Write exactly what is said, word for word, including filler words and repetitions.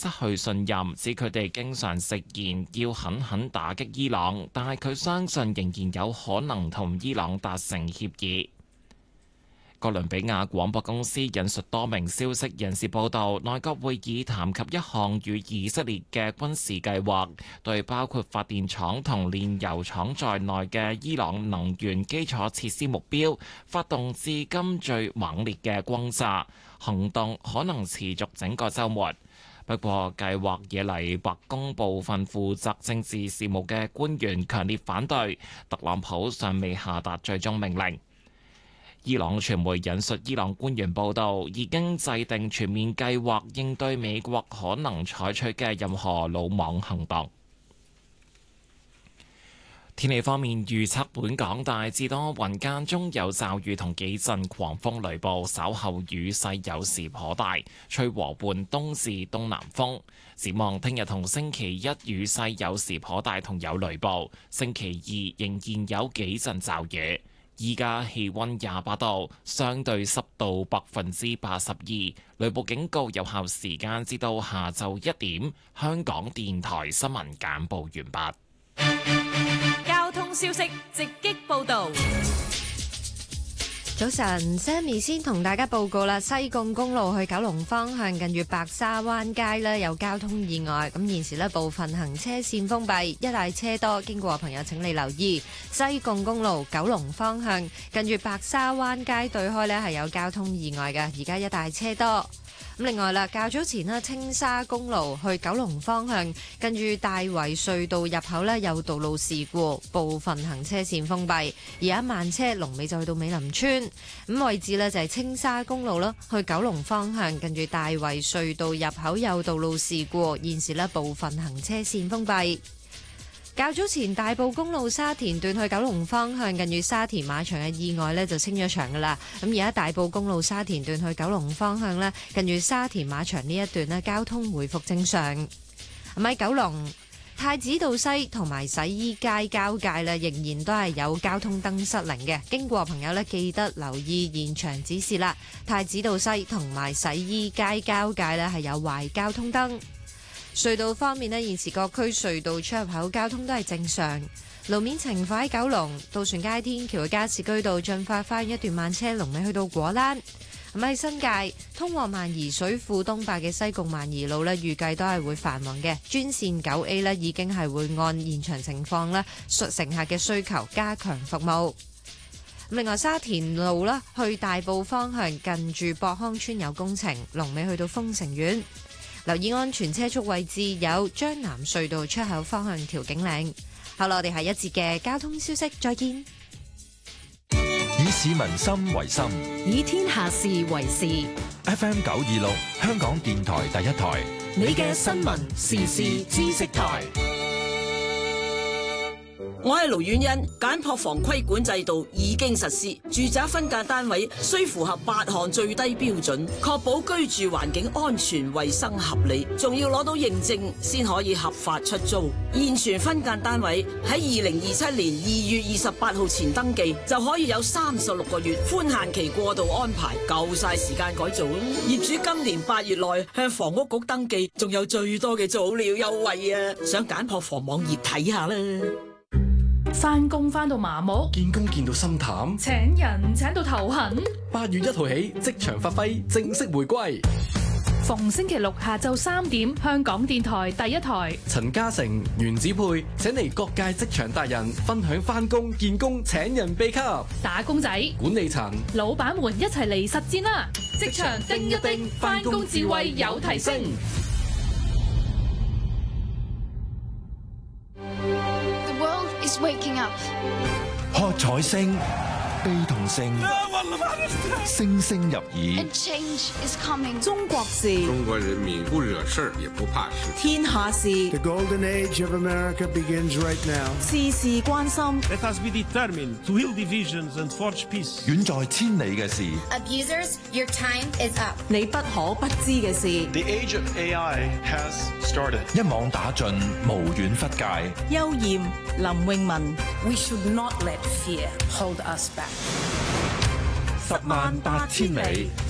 失去信任，指佢哋經常食言要狠狠打擊伊朗，但係佢相信仍然有可能同伊朗達成協議。哥倫比亞廣播公司引述多名消息人士報道，內閣會議談及一項與以色列嘅軍事計劃，對包括發電廠同煉油廠在內嘅伊朗能源基礎設施目標發動至今最猛烈嘅轟炸行動，可能持續整個週末。不過，計劃惹嚟白宮部分負責政治事務嘅官員強烈反對，特朗普尚未下達最終命令。伊朗傳媒引述伊朗官員報道，已經制定全面計劃應對美國可能採取嘅任何魯莽行動。天氣方面預測，本港大致多雲，間中有驟雨同幾陣狂風雷暴，稍後雨勢有時頗大，吹和緩東至東南風。展望聽日同星期一雨勢有時頗大同有雷暴，星期二仍然有幾陣驟雨。依家氣溫廿八度，相對濕度百分之八十二，雷暴警告有效時間至到下晝一點。香港電台新聞簡報完畢。 交通消息直擊報道。 早晨 ，Sammy 先同大家報告啦。西貢公路去九龍方向近住白沙灣街呢有交通意外，咁現時呢部分行車線封閉，一帶車多，經過嘅朋友請你留意。西貢公路九龍方向近住白沙灣街對開呢係有交通意外嘅，而家一帶車多。咁另外啦，較早前呢，青沙公路去九龍方向近住大圍隧道入口呢有道路事故，部分行車線封閉，而家慢車龍尾就去到美林村。咁位置呢，就係青沙公路啦，去九龍方向近住大圍隧道入口有道路事故，現時呢部分行車線封閉。較早前大埔公路沙田段去九龍方向近住沙田馬場嘅意外呢就清咗場噶啦，咁而家大埔公路沙田段去九龍方向呢，近住沙田馬場呢一段呢交通回復正常。咁喺九龍太子道西同埋洗衣街交界呢，仍然都係有交通燈失靈嘅，經過朋友呢，記得留意現場指示啦。太子道西同埋洗衣街交界呢係有壞交通燈。隧道方面呢，現時各區隧道出入口交通都係正常。路面情況喺九龍渡船街天橋嘅加士居道進發花園一段慢車龍尾去到果欄。咁喺新界通往萬宜水庫東壩嘅西貢萬宜路呢，預計都係會繁忙嘅。專線九 A 呢已經係會按現場情況呢，率乘客嘅需求加強服務。另外沙田路啦，去大埔方向近住博康村有工程，龍尾去到豐城苑。留意安全車速位置有將南隧道出口方向調景嶺。好啦，我哋下一節嘅交通消息再見。 以市民心為心， 以天下事為事。 F M 九二六香港電台第一台， 你嘅新聞時事知識台。 我係盧婉欣，簡樸房規管制度已經實施，住宅分間單位需符合八項最低標準，確保居住環境安全、衛生合理，仲要攞到認證先可以合法出租。現存分間單位喺二零二七年二月二十八號前登記，就可以有三十六個月寬限期過渡安排，夠晒時間改造。業主今年八月內向房屋局登記，仲有最多嘅早鳥優惠啊！上簡樸房網頁睇下啦。 翻工翻到麻木， 見工見到心淡， 請人請到頭痕。 八月一號起，職場發揮正式回歸。 逢星期六下晝三點，香港電台第一台， 陳嘉誠、袁子佩請嚟各界職場達人分享翻工、見工、請人秘笈。 打工仔、 管理層、 老闆們一齊嚟實戰啦！職場叮一叮，翻工智慧有提升。 Is waking up. 喝彩聲、悲痛聲，聲聲入耳。 And change is coming. 中國事， 中國人民不惹事也不怕事。 天下事。 The golden age of America begins right now. 事事關心。 Let us be determined to heal divisions and forge peace. 遠在千里嘅事。 Abusers, your time is up. 你不可不知嘅事。 The age of A I has started. 一網打盡，無遠弗屆。 邱艷、林詠雯。 We should not let fear hold us back. 十萬八千里。